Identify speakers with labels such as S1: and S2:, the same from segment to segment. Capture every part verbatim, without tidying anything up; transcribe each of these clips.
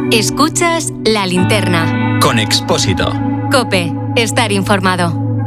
S1: Escuchas La Linterna.
S2: Con Expósito.
S1: COPE. Estar informado.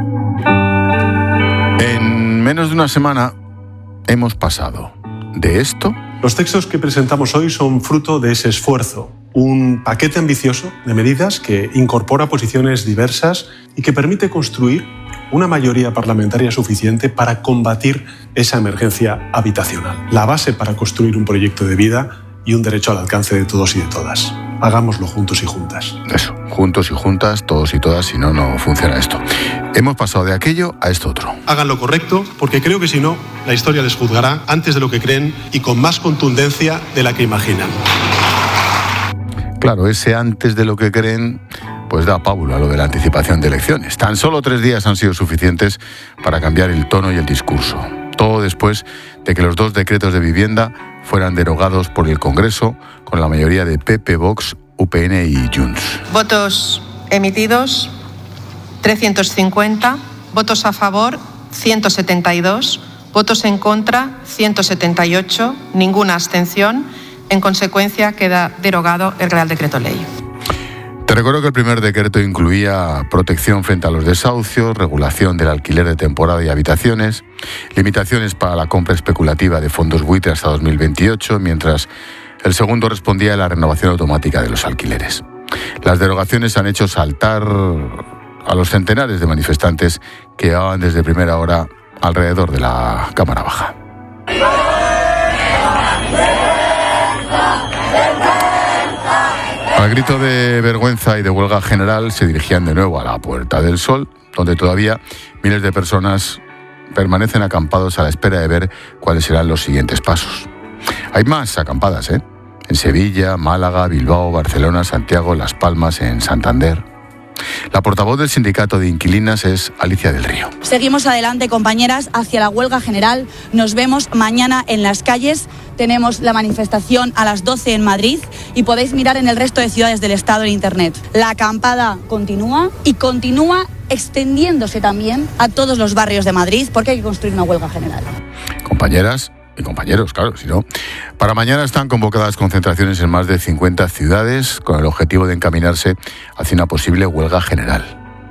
S3: En menos de una semana hemos pasado de esto.
S4: Los textos que presentamos hoy son fruto de ese esfuerzo. Un paquete ambicioso de medidas que incorpora posiciones diversas y que permite construir una mayoría parlamentaria suficiente para combatir esa emergencia habitacional. La base para construir un proyecto de vida y un derecho al alcance de todos y de todas. Hagámoslo juntos y juntas.
S3: Eso, juntos y juntas, todos y todas, si no, no funciona esto. Hemos pasado de aquello a esto otro.
S4: Hagan lo correcto, porque creo que si no, la historia les juzgará antes de lo que creen y con más contundencia de la que imaginan.
S3: Claro, ese antes de lo que creen, pues da pábulo a lo de la anticipación de elecciones. Tan solo tres días han sido suficientes para cambiar el tono y el discurso. Todo después de que los dos decretos de vivienda fueran derogados por el Congreso con la mayoría de P P, Vox, U P N y Junts.
S5: Votos emitidos, trescientos cincuenta. Votos a favor, ciento setenta y dos. Votos en contra, ciento setenta y ocho. Ninguna abstención. En consecuencia, queda derogado el Real Decreto Ley.
S3: Te recuerdo que el primer decreto incluía protección frente a los desahucios, regulación del alquiler de temporada y habitaciones, limitaciones para la compra especulativa de fondos buitre hasta dos mil veintiocho, mientras el segundo respondía a la renovación automática de los alquileres. Las derogaciones han hecho saltar a los centenares de manifestantes que llevaban desde primera hora alrededor de la Cámara Baja. Al grito de vergüenza y de huelga general se dirigían de nuevo a la Puerta del Sol, donde todavía miles de personas permanecen acampados a la espera de ver cuáles serán los siguientes pasos. Hay más acampadas, ¿eh? En Sevilla, Málaga, Bilbao, Barcelona, Santiago, Las Palmas, en Santander. La portavoz del sindicato de inquilinas es Alicia del Río.
S6: Seguimos adelante, compañeras, hacia la huelga general. Nos vemos mañana en las calles. Tenemos la manifestación a las doce en Madrid y podéis mirar en el resto de ciudades del Estado en Internet. La acampada continúa y continúa extendiéndose también a todos los barrios de Madrid porque hay que construir una huelga general.
S3: Compañeras y compañeros, claro, si no. Para mañana están convocadas concentraciones en más de cincuenta ciudades con el objetivo de encaminarse hacia una posible huelga general.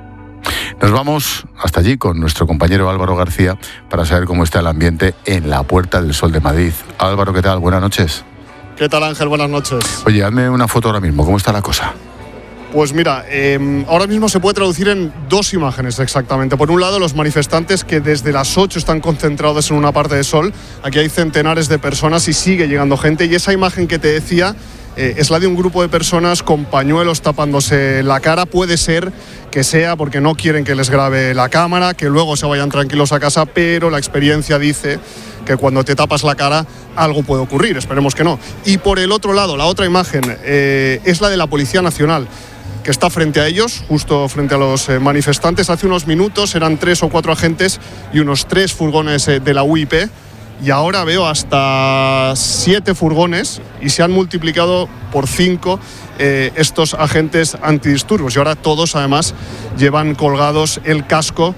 S3: Nos vamos hasta allí con nuestro compañero Álvaro García para saber cómo está el ambiente en la Puerta del Sol de Madrid. Álvaro, ¿qué tal? Buenas noches.
S7: ¿Qué tal, Ángel? Buenas noches.
S3: Oye, hazme una foto ahora mismo. ¿Cómo está la cosa?
S7: Pues mira, eh, ahora mismo se puede traducir en dos imágenes exactamente. Por un lado, los manifestantes que desde las ocho están concentrados en una parte de Sol. Aquí hay centenares de personas y sigue llegando gente. Y esa imagen que te decía eh, es la de un grupo de personas con pañuelos tapándose la cara. Puede ser que sea porque no quieren que les grabe la cámara, que luego se vayan tranquilos a casa, pero la experiencia dice que cuando te tapas la cara algo puede ocurrir. Esperemos que no. Y por el otro lado, la otra imagen eh, es la de la Policía Nacional, que está frente a ellos, justo frente a los eh, manifestantes. Hace unos minutos eran tres o cuatro agentes y unos tres furgones eh, de la U I P, y ahora veo hasta siete furgones y se han multiplicado por cinco eh, estos agentes antidisturbios, y ahora todos además llevan colgados el casco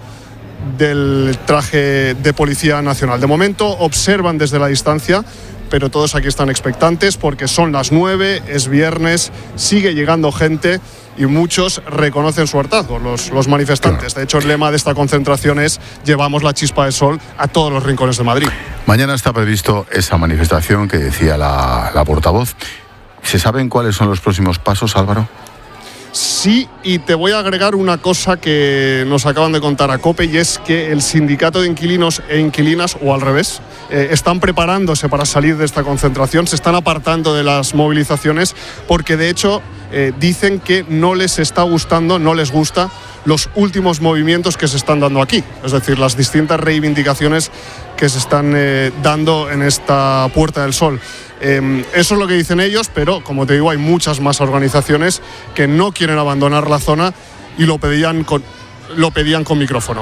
S7: del traje de Policía Nacional. De momento observan desde la distancia, pero todos aquí están expectantes porque son las nueve, es viernes, sigue llegando gente y muchos reconocen su hartazgo, los, los manifestantes. De hecho, el lema de esta concentración es «Llevamos la chispa de sol a todos los rincones de Madrid».
S3: Mañana está previsto esa manifestación que decía la, la portavoz. ¿Se saben cuáles son los próximos pasos, Álvaro?
S7: Sí, y te voy a agregar una cosa que nos acaban de contar a COPE, y es que el sindicato de inquilinos e inquilinas, o al revés, eh, están preparándose para salir de esta concentración, se están apartando de las movilizaciones porque de hecho eh, dicen que no les está gustando, no les gusta los últimos movimientos que se están dando aquí, es decir, las distintas reivindicaciones que se están eh, dando en esta Puerta del Sol. Eh, eso es lo que dicen ellos, pero como te digo, hay muchas más organizaciones que no quieren abandonar la zona y lo pedían con, lo pedían con micrófono.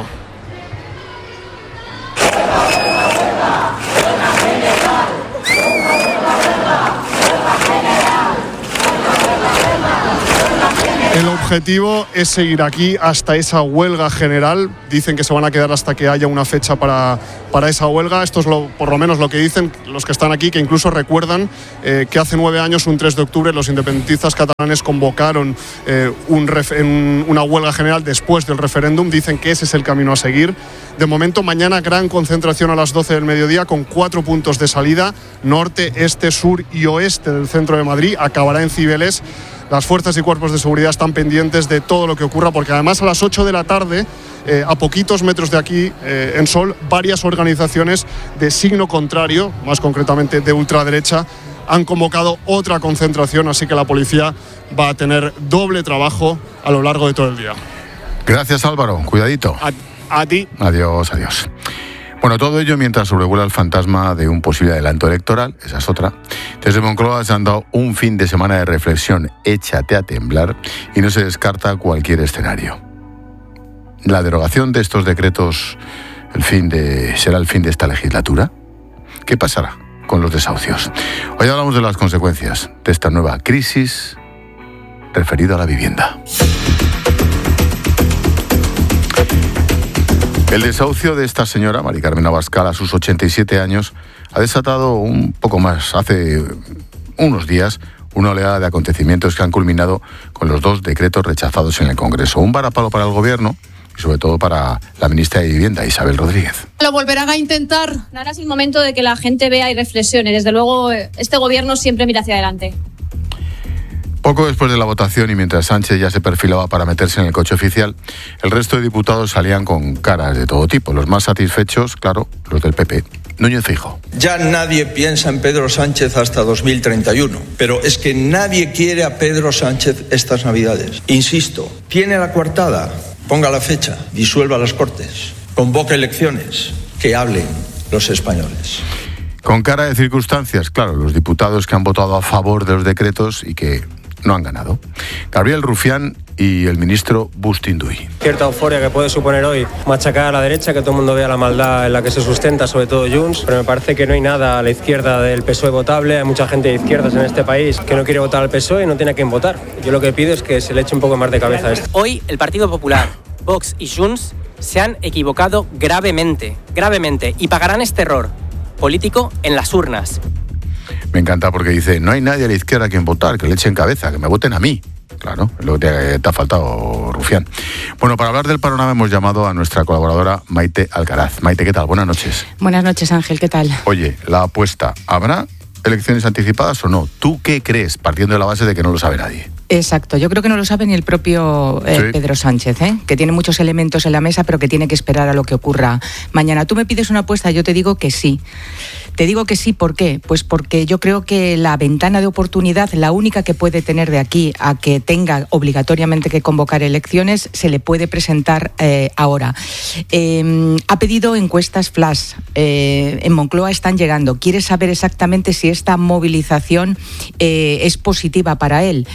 S7: El objetivo es seguir aquí hasta esa huelga general. Dicen que se van a quedar hasta que haya una fecha para, para esa huelga. Esto es lo, por lo menos lo que dicen los que están aquí, que incluso recuerdan eh, que hace nueve años, un tres de octubre, los independentistas catalanes convocaron eh, un ref, un, una huelga general después del referéndum. Dicen que ese es el camino a seguir. De momento, mañana gran concentración a las doce del mediodía con cuatro puntos de salida: norte, este, sur y oeste del centro de Madrid. Acabará en Cibeles. Las fuerzas y cuerpos de seguridad están pendientes de todo lo que ocurra, porque además a las ocho de la tarde, eh, a poquitos metros de aquí, eh, en Sol, varias organizaciones de signo contrario, más concretamente de ultraderecha, han convocado otra concentración, así que la policía va a tener doble trabajo a lo largo de todo el día.
S3: Gracias, Álvaro. Cuidadito.
S7: A, a ti.
S3: Adiós, adiós. Bueno, todo ello mientras sobrevuela el fantasma de un posible adelanto electoral, esa es otra. Desde Moncloa se han dado un fin de semana de reflexión, échate a temblar, y no se descarta cualquier escenario. ¿La derogación de estos decretos el fin de, será el fin de esta legislatura? ¿Qué pasará con los desahucios? Hoy hablamos de las consecuencias de esta nueva crisis referida a la vivienda. El desahucio de esta señora, Mari Carmen Abascal, a sus ochenta y siete años, ha desatado un poco más, hace unos días, una oleada de acontecimientos que han culminado con los dos decretos rechazados en el Congreso. Un varapalo para el Gobierno y sobre todo para la ministra de Vivienda, Isabel Rodríguez.
S2: ¿Lo volverán a intentar?
S8: Ahora es el momento de que la gente vea y reflexione. Desde luego, este Gobierno siempre mira hacia adelante.
S3: Poco después de la votación y mientras Sánchez ya se perfilaba para meterse en el coche oficial, el resto de diputados salían con caras de todo tipo. Los más satisfechos, claro, los del P P. Núñez Feijóo.
S9: Ya nadie piensa en Pedro Sánchez hasta dos mil treinta y uno, pero es que nadie quiere a Pedro Sánchez estas Navidades. Insisto, tiene la coartada, ponga la fecha, disuelva las Cortes, convoque elecciones, que hablen los españoles.
S3: Con cara de circunstancias, claro, los diputados que han votado a favor de los decretos y que no han ganado. Gabriel Rufián y el ministro Bustinduy.
S10: Cierta euforia que puede suponer hoy machacar a la derecha, que todo el mundo vea la maldad en la que se sustenta, sobre todo Junts, pero me parece que no hay nada a la izquierda del P S O E votable. Hay mucha gente de izquierdas en este país que no quiere votar al P S O E y no tiene a quién votar. Yo lo que pido es que se le eche un poco más de cabeza a esto.
S11: Hoy el Partido Popular, Vox y Junts se han equivocado gravemente, gravemente, y pagarán este error político en las urnas.
S3: Me encanta porque dice, no hay nadie a la izquierda a quien votar, que le echen cabeza, que me voten a mí. Claro, es lo que te, te ha faltado, Rufián. Bueno, para hablar del panorama hemos llamado a nuestra colaboradora Maite Alcaraz. Maite, ¿qué tal? Buenas noches.
S12: Buenas noches, Ángel, ¿qué tal?
S3: Oye, la apuesta, ¿habrá elecciones anticipadas o no? ¿Tú qué crees, partiendo de la base de que no lo sabe nadie?
S12: Exacto, yo creo que no lo sabe ni el propio eh, sí. Pedro Sánchez, ¿eh? que tiene muchos elementos en la mesa, pero que tiene que esperar a lo que ocurra mañana. Tú me pides una apuesta, yo te digo que sí. Te digo que sí, ¿por qué? Pues porque yo creo que la ventana de oportunidad, la única que puede tener de aquí a que tenga obligatoriamente que convocar elecciones, se le puede presentar eh, ahora. Eh, ha pedido encuestas flash, eh, en Moncloa están llegando, quiere saber exactamente si esta movilización eh, es positiva para él.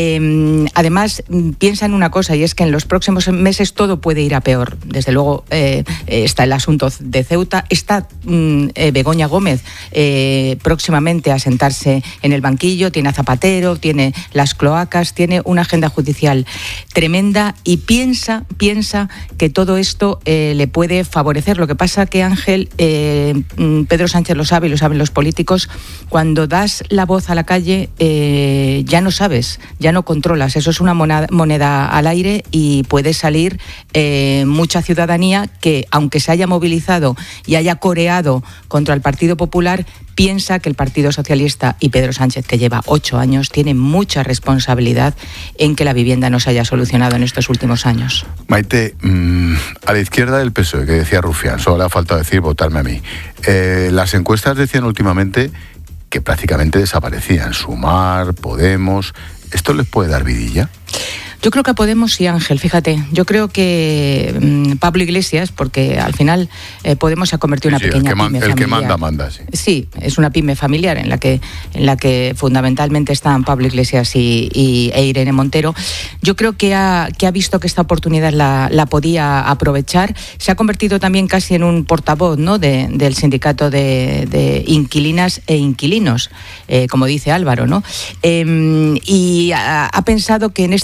S12: Eh, además, piensa en una cosa, y es que en los próximos meses todo puede ir a peor. Desde luego eh, está el asunto de Ceuta, está eh, Begoña Gómez Eh, próximamente a sentarse en el banquillo, tiene a Zapatero, tiene las cloacas, tiene una agenda judicial tremenda y piensa, piensa que todo esto eh, le puede favorecer. Lo que pasa que, Ángel, eh, Pedro Sánchez lo sabe y lo saben los políticos, cuando das la voz a la calle eh, ya no sabes, ya no controlas, eso es una moneda, moneda al aire y puede salir eh, mucha ciudadanía que, aunque se haya movilizado y haya coreado contra el Partido Popular, piensa que el Partido Socialista y Pedro Sánchez, que lleva ocho años, tiene mucha responsabilidad en que la vivienda no se haya solucionado en estos últimos años.
S3: Maite, mmm, a la izquierda del P S O E, que decía Rufián, solo le ha faltado decir votarme a mí. Eh, las encuestas decían últimamente que prácticamente desaparecían. Sumar, Podemos, ¿esto les puede dar vidilla?
S12: Yo creo que a Podemos sí, Ángel, fíjate. Yo creo que mmm, Pablo Iglesias, porque al final eh, Podemos se ha convertido en una sí, pequeña
S3: el que, man,
S12: pyme
S3: el
S12: familiar.
S3: que manda, manda, sí.
S12: Sí, es una pyme familiar en la que, en la que fundamentalmente están Pablo Iglesias y, y e Irene Montero. Yo creo que ha, que ha visto que esta oportunidad la, la podía aprovechar. Se ha convertido también casi en un portavoz, ¿no?, de, del sindicato de, de inquilinas e inquilinos, eh, como dice Álvaro, ¿no? Eh, y ha, ha pensado que en este momento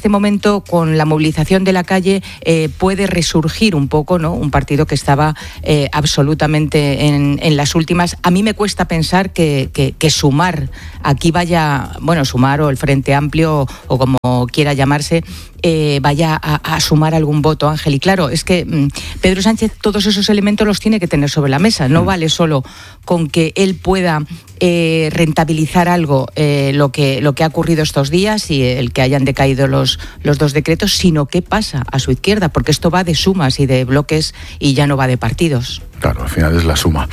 S12: momento, con la movilización de la calle, eh, puede resurgir un poco, ¿no? Un partido que estaba eh, absolutamente en, en las últimas. A mí me cuesta pensar que, que, que Sumar aquí vaya, bueno, Sumar o el Frente Amplio o como quiera llamarse, eh, vaya a, a sumar algún voto, Ángel. Y claro, es que mmm, Pedro Sánchez todos esos elementos los tiene que tener sobre la mesa. No mm. vale solo con que él pueda eh, rentabilizar algo, eh, lo que lo que ha ocurrido estos días y el que hayan decaído los, los dos decretos, sino qué pasa a su izquierda, porque esto va de sumas y de bloques y ya no va de partidos.
S3: Claro, al final es la suma.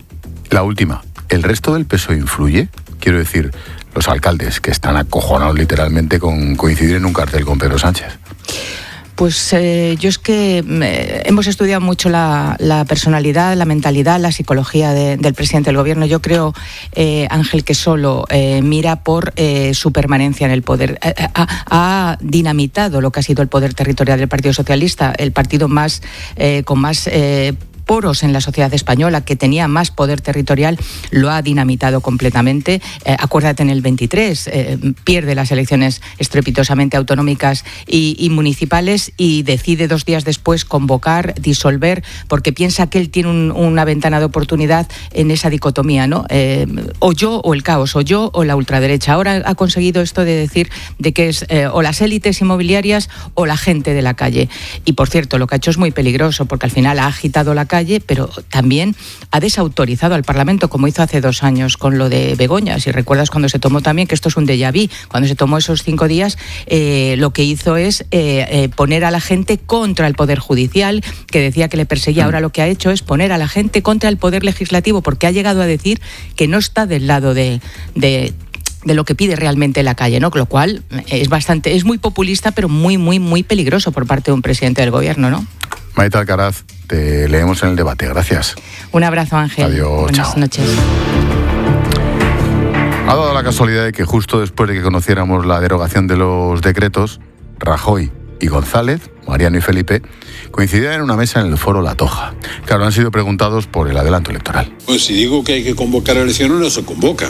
S3: La última, ¿el resto del P S O E influye? Quiero decir, los alcaldes que están acojonados literalmente con coincidir en un cartel con Pedro Sánchez.
S12: Pues eh, yo es que eh, hemos estudiado mucho la, la personalidad, la mentalidad, la psicología de, del presidente del gobierno. Yo creo, eh, Ángel, que solo eh, mira por eh, su permanencia en el poder. Eh, ha, ha dinamitado lo que ha sido el poder territorial del Partido Socialista, el partido más eh, con más eh, poros en la sociedad española, que tenía más poder territorial, lo ha dinamitado completamente. Eh, acuérdate, en el veintitrés eh, pierde las elecciones estrepitosamente autonómicas y, y municipales y decide dos días después convocar, disolver, porque piensa que él tiene un, una ventana de oportunidad en esa dicotomía, ¿no? Eh, o yo o el caos, o yo o la ultraderecha. Ahora ha conseguido esto de decir de que es eh, o las élites inmobiliarias o la gente de la calle. Y por cierto, lo que ha hecho es muy peligroso, porque al final ha agitado la calle, pero también ha desautorizado al Parlamento, como hizo hace dos años con lo de Begoña. Si recuerdas, cuando se tomó también, que esto es un déjà vu, cuando se tomó esos cinco días, eh, lo que hizo es eh, eh, poner a la gente contra el Poder Judicial, que decía que le perseguía. Ahora lo que ha hecho es poner a la gente contra el Poder Legislativo, porque ha llegado a decir que no está del lado de... de de lo que pide realmente la calle, ¿no? Con lo cual es bastante, es muy populista, pero muy, muy, muy peligroso por parte de un presidente del gobierno, ¿no?
S3: Maite Alcaraz, te leemos en el debate. Gracias.
S12: Un abrazo, Ángel.
S3: Adiós.
S12: Buenas
S3: chao.
S12: noches.
S3: Ha dado la casualidad de que justo después de que conociéramos la derogación de los decretos, Rajoy y González, Mariano y Felipe, coincidían en una mesa en el foro La Toja. Claro, han sido preguntados por el adelanto electoral.
S2: Pues si digo que hay que convocar elecciones, no se convocan.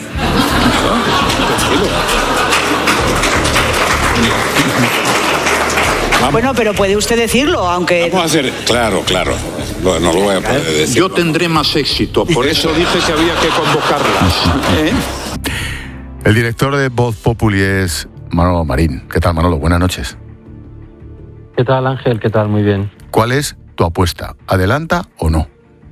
S13: Bueno, pero puede usted decirlo, aunque...
S2: Vamos a hacer... Claro, claro. No, no lo voy a poder decir.
S14: Yo tendré más éxito, por eso dije que había que convocarlas. ¿Eh?
S3: El director de Voz Populi es Manolo Marín. ¿Qué tal, Manolo? Buenas noches.
S15: ¿Qué tal, Ángel? ¿Qué tal? Muy bien.
S3: ¿Cuál es tu apuesta? ¿Adelanta o no?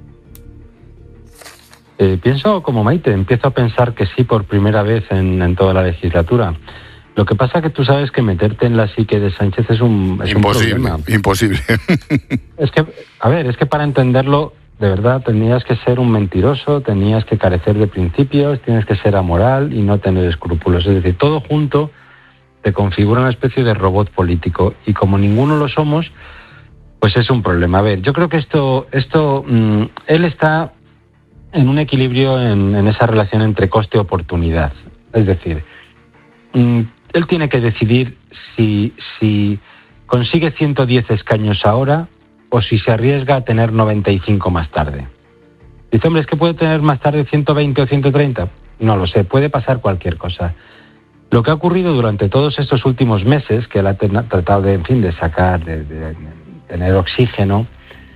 S15: Eh, pienso como Maite, empiezo a pensar que sí por primera vez en, en toda la legislatura. Lo que pasa es que tú sabes que meterte en la psique de Sánchez es un, es
S3: imposible,
S15: un problema.
S3: Imposible.
S15: Es que, a ver, es que para entenderlo, de verdad, tenías que ser un mentiroso, tenías que carecer de principios, tienes que ser amoral y no tener escrúpulos. Es decir, todo junto te configura una especie de robot político. Y como ninguno lo somos, pues es un problema. A ver, yo creo que esto, esto mmm, él está en un equilibrio en, en esa relación entre coste y oportunidad. Es decir, mmm, él tiene que decidir si, si consigue ciento diez escaños ahora o si se arriesga a tener noventa y cinco más tarde. Dice, hombre, ¿es que puede tener más tarde ciento veinte o ciento treinta? No lo sé, puede pasar cualquier cosa. Lo que ha ocurrido durante todos estos últimos meses, que él ha ten- tratado de, en fin, de sacar, de, de, de tener oxígeno,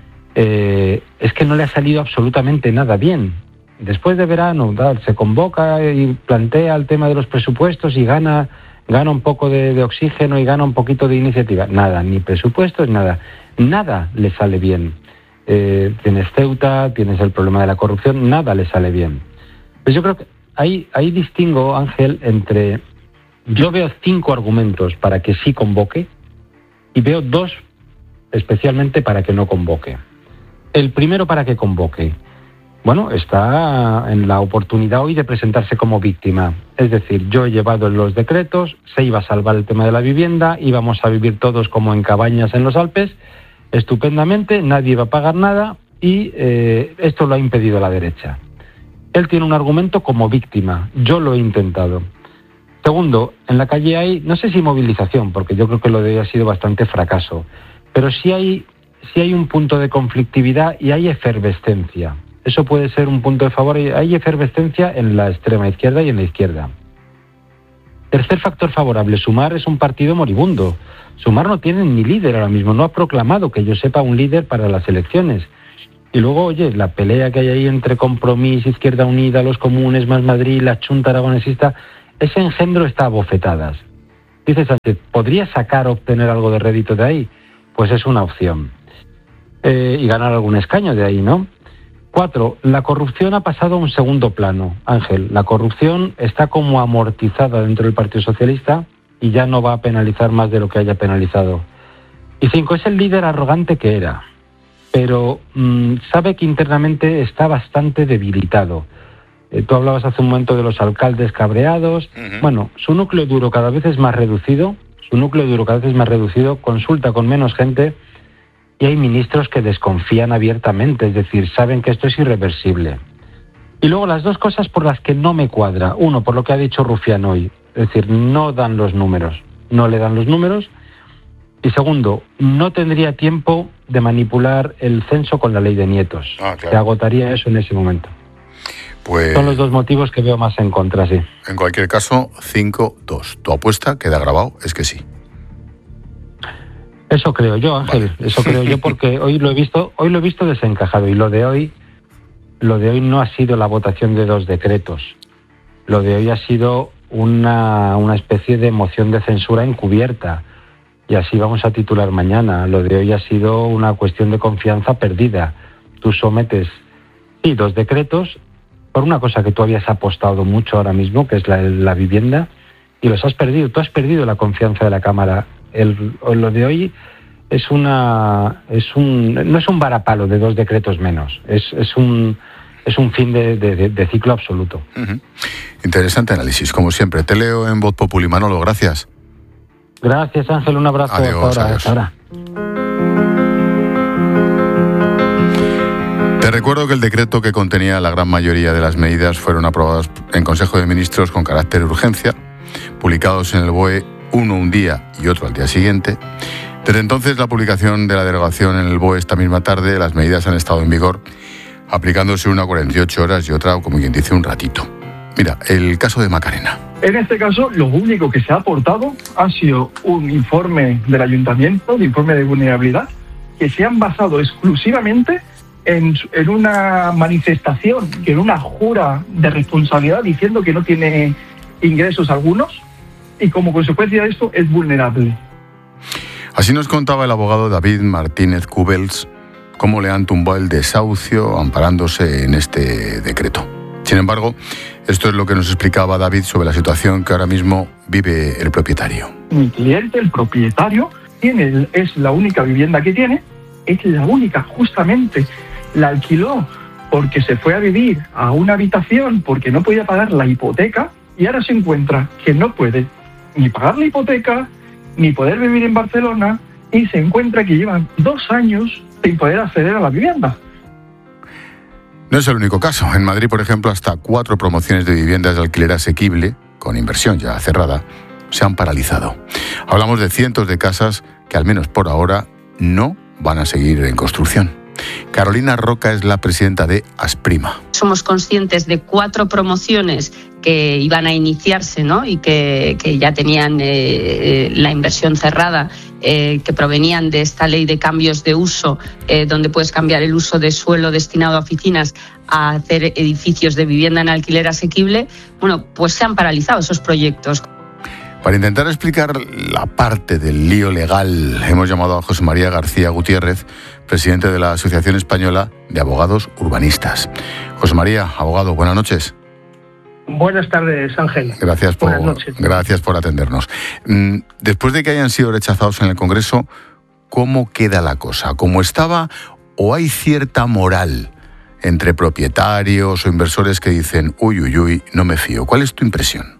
S15: eh, es que no le ha salido absolutamente nada bien. Después de verano, tal, se convoca y plantea el tema de los presupuestos y gana... gana un poco de, de oxígeno y gana un poquito de iniciativa. Nada, ni presupuestos, nada. Nada le sale bien. Eh, tienes Ceuta, tienes el problema de la corrupción, nada le sale bien. Pues yo creo que ahí, ahí distingo, Ángel, entre... Yo veo cinco argumentos para que sí convoque y veo dos especialmente para que no convoque. El primero para que convoque. Bueno, está en la oportunidad hoy de presentarse como víctima. Es decir, yo he llevado los decretos, se iba a salvar el tema de la vivienda, íbamos a vivir todos como en cabañas en los Alpes, estupendamente, nadie iba a pagar nada y eh, esto lo ha impedido la derecha. Él tiene un argumento como víctima, yo lo he intentado. Segundo, en la calle hay, no sé si movilización, porque yo creo que lo de hoy ha sido bastante fracaso, pero sí hay, sí hay un punto de conflictividad y hay efervescencia. Eso puede ser un punto de favor. Hay efervescencia en la extrema izquierda y en la izquierda. Tercer factor favorable, Sumar es un partido moribundo. Sumar no tiene ni líder ahora mismo, no ha proclamado que yo sepa un líder para las elecciones. Y luego, oye, la pelea que hay ahí entre Compromís, Izquierda Unida, los Comunes, Más Madrid, la Chunta Aragonesista, ese engendro está a bofetadas. Dice Sánchez, ¿podría sacar o obtener algo de rédito de ahí? Pues es una opción. Eh, y ganar algún escaño de ahí, ¿no? Cuatro, la corrupción ha pasado a un segundo plano, Ángel. La corrupción está como amortizada dentro del Partido Socialista y ya no va a penalizar más de lo que haya penalizado. Y cinco, es el líder arrogante que era, pero mmm, sabe que internamente está bastante debilitado. Eh, tú hablabas hace un momento de los alcaldes cabreados. Uh-huh. Bueno, su núcleo duro cada vez es más reducido, su núcleo duro cada vez es más reducido, consulta con menos gente. Y hay ministros que desconfían abiertamente, es decir, saben que esto es irreversible. Y luego las dos cosas por las que no me cuadra. Uno, por lo que ha dicho Rufián hoy, es decir, no dan los números, no le dan los números. Y segundo, no tendría tiempo de manipular el censo con la ley de nietos. Ah, claro. Se agotaría eso en ese momento.
S3: Pues...
S15: Son los dos motivos que veo más en contra, sí.
S3: En cualquier caso, cinco dos. Tu apuesta, queda grabado, es que sí.
S15: Eso creo yo, Ángel, vale. Eso creo yo porque hoy lo he visto, hoy lo he visto desencajado y lo de hoy, lo de hoy no ha sido la votación de dos decretos. Lo de hoy ha sido una, una especie de moción de censura encubierta y así vamos a titular mañana. Lo de hoy ha sido una cuestión de confianza perdida. Tú sometes, sí, dos decretos por una cosa que tú habías apostado mucho ahora mismo, que es la, la vivienda, y los has perdido. Tú has perdido la confianza de la Cámara. El, lo de hoy es una es un no es un varapalo de dos decretos menos, es, es un es un fin de, de, de ciclo absoluto.
S3: Uh-huh. Interesante análisis, como siempre. Te leo en Voz Populi. Manolo, gracias.
S15: Gracias, Ángel, un abrazo.
S3: Adiós,
S15: hasta ahora,
S3: adiós.
S15: Hasta ahora.
S3: Te recuerdo que el decreto que contenía la gran mayoría de las medidas fueron aprobados en Consejo de Ministros con carácter de urgencia, publicados en el B O E uno un día y otro al día siguiente. Desde entonces, la publicación de la derogación en el B O E esta misma tarde, las medidas han estado en vigor, aplicándose una a cuarenta y ocho horas y otra, como quien dice, un ratito. Mira, el caso de Macarena.
S16: En este caso, lo único que se ha aportado ha sido un informe del ayuntamiento, de informe de vulnerabilidad, que se han basado exclusivamente en, en una manifestación, en una jura de responsabilidad diciendo que no tiene ingresos algunos, y como consecuencia de esto es vulnerable.
S3: Así nos contaba el abogado David Martínez Cubels cómo le han tumbado el desahucio amparándose en este decreto. Sin embargo, esto es lo que nos explicaba David sobre la situación que ahora mismo vive el propietario.
S16: Mi cliente, el propietario, tiene, es la única vivienda que tiene, es la única, justamente la alquiló porque se fue a vivir a una habitación porque no podía pagar la hipoteca y ahora se encuentra que no puede ni pagar la hipoteca, ni poder vivir en Barcelona, y se encuentra que llevan dos años sin poder acceder a la vivienda.
S3: No es el único caso. En Madrid, por ejemplo, hasta cuatro promociones de viviendas de alquiler asequible, con inversión ya cerrada, se han paralizado. Hablamos de cientos de casas que, al menos por ahora, no van a seguir en construcción. Carolina Roca es la presidenta de Asprima.
S17: Somos conscientes de cuatro promociones que iban a iniciarse, ¿no? Y que, que ya tenían eh, la inversión cerrada, eh, que provenían de esta ley de cambios de uso, eh, donde puedes cambiar el uso de suelo destinado a oficinas a hacer edificios de vivienda en alquiler asequible. Bueno, pues se han paralizado esos proyectos.
S3: Para intentar explicar la parte del lío legal, hemos llamado a José María García Gutiérrez, presidente de la Asociación Española de Abogados Urbanistas. José María, abogado, buenas noches.
S18: Buenas tardes, Ángel.
S3: Gracias por,
S18: Buenas noches.
S3: Gracias por atendernos. Después de que hayan sido rechazados en el Congreso, ¿cómo queda la cosa? ¿Cómo estaba o hay cierta moral entre propietarios o inversores que dicen, uy, uy, uy, no me fío? ¿Cuál es tu impresión?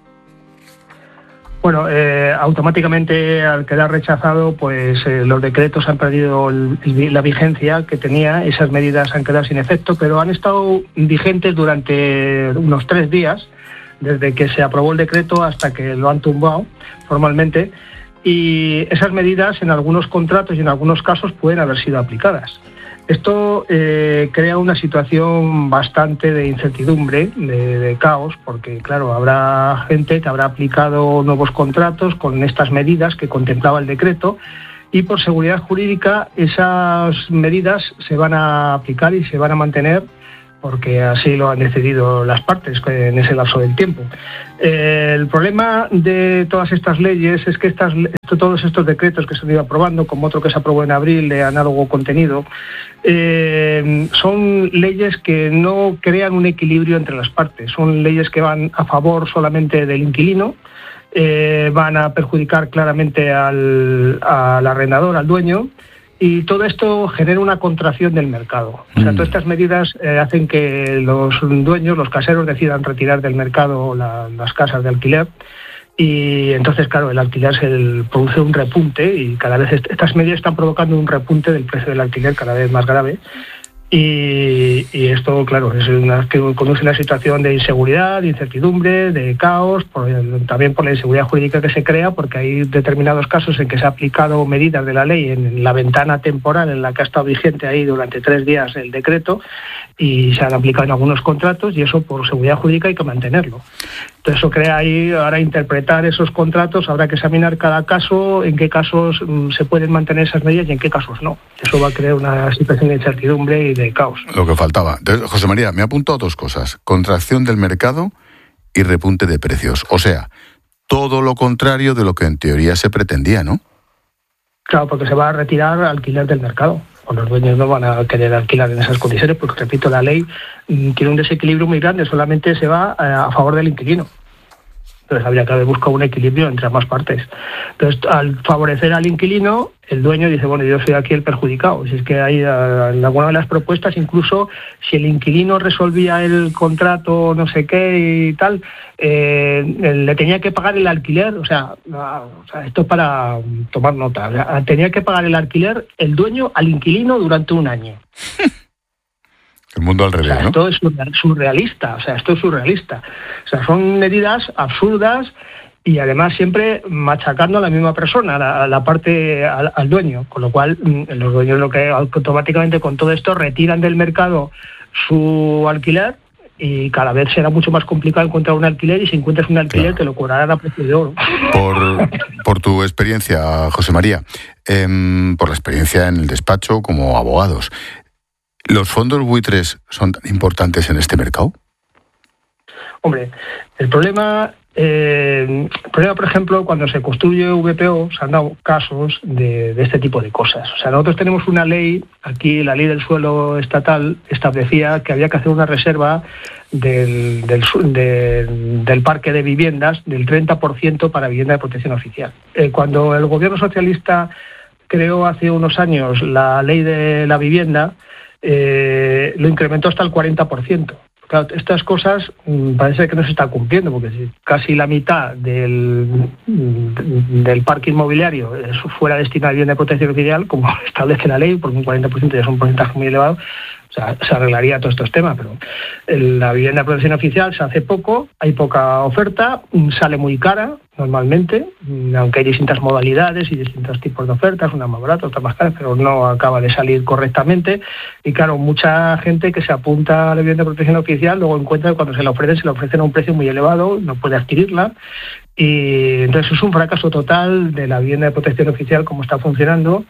S18: Bueno, eh, automáticamente al quedar rechazado, pues eh, los decretos han perdido el, la vigencia que tenía, esas medidas han quedado sin efecto, pero han estado vigentes durante unos tres días, desde que se aprobó el decreto hasta que lo han tumbado formalmente, y esas medidas en algunos contratos y en algunos casos pueden haber sido aplicadas. Esto eh, crea una situación bastante de incertidumbre, de, de caos, porque claro, habrá gente que habrá aplicado nuevos contratos con estas medidas que contemplaba el decreto, y por seguridad jurídica esas medidas se van a aplicar y se van a mantener porque así lo han decidido las partes en ese lapso del tiempo. Eh, el problema de todas estas leyes es que estas, esto, todos estos decretos que se han ido aprobando, como otro que se aprobó en abril de análogo contenido, eh, son leyes que no crean un equilibrio entre las partes. Son leyes que van a favor solamente del inquilino, eh, van a perjudicar claramente al, al arrendador, al dueño, y todo esto genera una contracción del mercado. O sea, todas estas medidas eh, hacen que los dueños, los caseros, decidan retirar del mercado la, las casas de alquiler, y entonces, claro, el alquiler se produce un repunte, y cada vez est- estas medidas están provocando un repunte del precio del alquiler cada vez más grave. Y, y esto, claro, es una, que conduce a una situación de inseguridad, de incertidumbre, de caos, por el, también por la inseguridad jurídica que se crea, porque hay determinados casos en que se ha aplicado medidas de la ley en la ventana temporal en la que ha estado vigente ahí durante tres días el decreto, y se han aplicado en algunos contratos, y eso por seguridad jurídica hay que mantenerlo. Entonces eso crea ahí, ahora interpretar esos contratos, habrá que examinar cada caso, en qué casos mm, se pueden mantener esas medidas y en qué casos no. Eso va a crear una situación de incertidumbre y de caos.
S3: Lo que faltaba. Entonces, José María, me ha apuntado dos cosas: contracción del mercado y repunte de precios. O sea, todo lo contrario de lo que en teoría se pretendía, ¿no?
S18: Claro, porque se va a retirar alquiler del mercado. O los dueños no van a querer alquilar en esas condiciones, porque, repito, la ley mm, tiene un desequilibrio muy grande, solamente se va eh, a favor del inquilino. Entonces habría que haber buscado un equilibrio entre ambas partes. Entonces, al favorecer al inquilino, el dueño dice, bueno, yo soy aquí el perjudicado. Si es que hay en alguna de las propuestas, incluso si el inquilino resolvía el contrato, no sé qué y tal, eh, le tenía que pagar el alquiler. O sea, o sea, esto es para tomar nota. O sea, tenía que pagar el alquiler el dueño al inquilino durante un año.
S3: El mundo al revés,
S18: o sea,
S3: ¿no?
S18: Esto es surrealista, o sea, esto es surrealista. O sea, son medidas absurdas y además siempre machacando a la misma persona, a la, a la parte, al, al dueño, con lo cual los dueños lo que automáticamente con todo esto retiran del mercado su alquiler, y cada vez será mucho más complicado encontrar un alquiler, y si encuentras un alquiler, claro, te lo cobrarán a precio de oro.
S3: Por, por tu experiencia, José María, eh, por la experiencia en el despacho como abogados, ¿los fondos buitres son tan importantes en este mercado?
S18: Hombre, el problema, eh, el problema, por ejemplo, cuando se construye V P O, se han dado casos de, de este tipo de cosas. O sea, nosotros tenemos una ley, aquí la ley del suelo estatal establecía que había que hacer una reserva del, del, del, del parque de viviendas del treinta por ciento para vivienda de protección oficial. Eh, cuando el gobierno socialista creó hace unos años la ley de la vivienda, Eh, lo incrementó hasta el cuarenta por ciento. Claro, estas cosas mmm, parece que no se está cumpliendo, porque si casi la mitad del, del parque inmobiliario fuera destinado a vivienda de protección oficial, como establece la ley, porque un cuarenta por ciento ya es un porcentaje muy elevado, o sea, se arreglaría todos estos temas. Pero la vivienda de protección oficial se hace poco, hay poca oferta, sale muy cara normalmente, aunque hay distintas modalidades y distintos tipos de ofertas, una más barata, otra más cara, pero no acaba de salir correctamente. Y claro, mucha gente que se apunta a la vivienda de protección oficial luego encuentra que cuando se la ofrecen, se la ofrecen a un precio muy elevado, no puede adquirirla, y entonces es un fracaso total de la vivienda de protección oficial como está funcionando,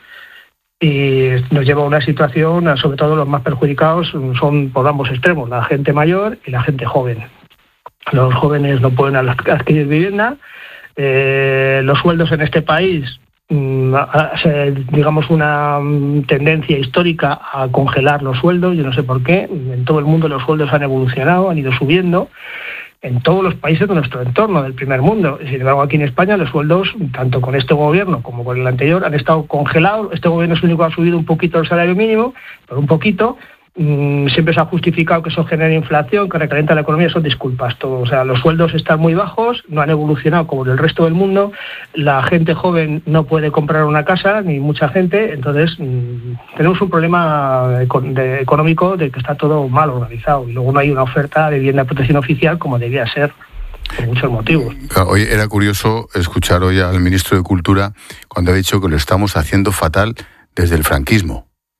S18: y nos lleva a una situación, sobre todo los más perjudicados son por ambos extremos, la gente mayor y la gente joven. Los jóvenes no pueden adquirir vivienda. Eh, los sueldos en este país, mmm, digamos una tendencia histórica a congelar los sueldos, yo no sé por qué, en todo el mundo los sueldos han evolucionado, han ido subiendo, en todos los países de nuestro entorno, del primer mundo. Sin embargo, aquí en España los sueldos, tanto con este gobierno como con el anterior, han estado congelados. Este gobierno es el único que ha subido un poquito el salario mínimo, pero un poquito. Siempre se ha justificado que eso genera inflación, que recalienta la economía. Son disculpas todo. O sea, los sueldos están muy bajos, no han evolucionado como en el resto del mundo. La gente joven no puede comprar una casa, ni mucha gente. Entonces, mmm, tenemos un problema de, económico de que está todo mal organizado. Y luego no hay una oferta de vivienda de protección oficial como debía ser, por muchos motivos.
S3: Hoy era curioso escuchar hoy al ministro de Cultura cuando ha dicho que lo estamos haciendo fatal desde el franquismo.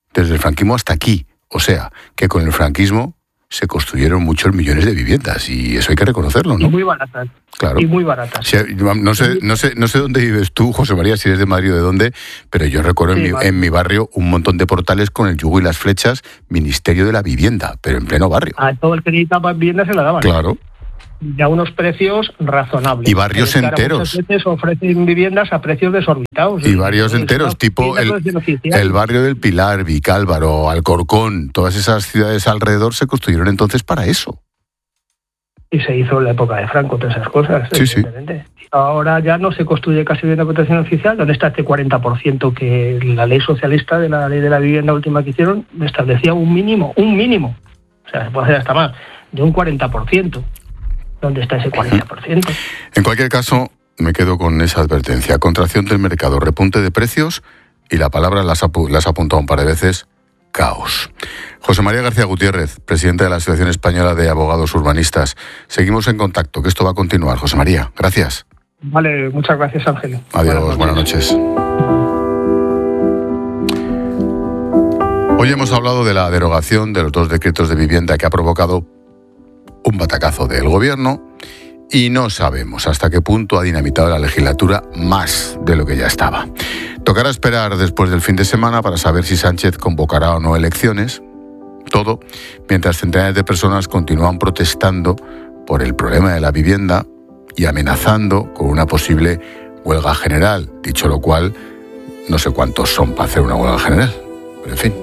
S3: desde el franquismo hasta aquí. O sea, que con el franquismo se construyeron muchos millones de viviendas y eso hay que reconocerlo, ¿no?
S18: Y muy baratas.
S3: Claro.
S18: Y muy baratas.
S3: O sea, no sé, no sé, no sé dónde vives tú, José María, si eres de Madrid o de dónde, pero yo recuerdo sí, en, mi, vale. en mi barrio un montón de portales con el yugo y las flechas, Ministerio de la Vivienda, pero en pleno barrio.
S18: A todo el que necesitaba vivienda se la daban.
S3: Claro.
S18: Y a unos precios razonables.
S3: Y barrios
S18: Pero
S3: enteros.
S18: Muchas veces ofrecen viviendas a precios desorbitados.
S3: Y barrios enteros, tipo el, el barrio del Pilar, Vicálvaro, Alcorcón, todas esas ciudades alrededor se construyeron entonces para eso.
S18: Y se hizo en la época de Franco todas esas cosas.
S3: Sí, sí.
S18: Ahora ya no se construye casi vivienda de protección oficial. ¿Dónde está este cuarenta por ciento que la ley socialista de la ley de la vivienda última que hicieron establecía un mínimo, un mínimo, o sea, se puede hacer hasta más, de un cuarenta por ciento? ¿Dónde está ese cuarenta por ciento?
S3: En cualquier caso, me quedo con esa advertencia. Contracción del mercado, repunte de precios y la palabra las ha, las ha apuntado un par de veces, caos. José María García Gutiérrez, presidente de la Asociación Española de Abogados Urbanistas. Seguimos en contacto, que esto va a continuar. José María, gracias.
S18: Vale, muchas gracias, Ángel.
S3: Adiós, buenas noches. Hoy hemos hablado de la derogación de los dos decretos de vivienda que ha provocado un batacazo del gobierno y no sabemos hasta qué punto ha dinamitado la legislatura más de lo que ya estaba. Tocará esperar después del fin de semana para saber si Sánchez convocará o no elecciones. Todo mientras centenares de personas continúan protestando por el problema de la vivienda y amenazando con una posible huelga general. Dicho lo cual, no sé cuántos son para hacer una huelga general, pero en fin.